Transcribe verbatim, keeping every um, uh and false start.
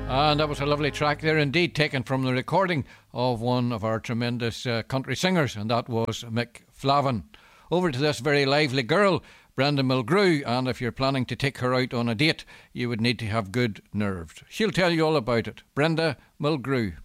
And that was a lovely track there indeed, taken from the recording of one of our tremendous uh, country singers, and that was Mick Flavin. Over to this very lively girl, Brenda Mulgrew, and if you're planning to take her out on a date, you would need to have good nerves. She'll tell you all about it. Brenda Mulgrew.